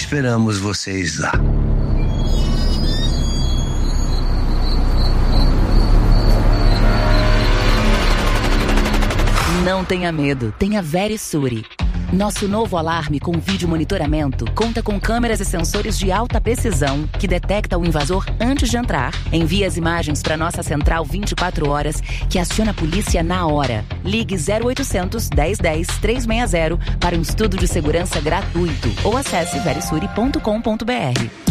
Esperamos vocês lá. Não tenha medo, tenha Verisure. Nosso novo alarme com vídeo monitoramento conta com câmeras e sensores de alta precisão que detecta o invasor antes de entrar, envia as imagens para nossa central 24 horas, que aciona a polícia na hora. Ligue 0800 1010 360 para um estudo de segurança gratuito ou acesse verisure.com.br.